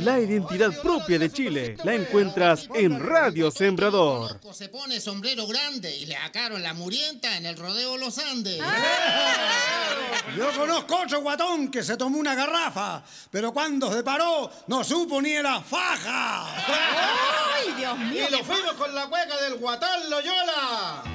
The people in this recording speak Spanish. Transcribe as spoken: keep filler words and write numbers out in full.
La identidad propia de Chile la encuentras en Radio Sembrador. Se pone sombrero grande y le sacaron la murienta en el rodeo Los Andes. Yo conozco otro guatón que se tomó una garrafa, pero cuando se paró no supo ni la faja. ¡Ay, Dios mío! Y lo fuimos con la cueca del Guatán Loyola.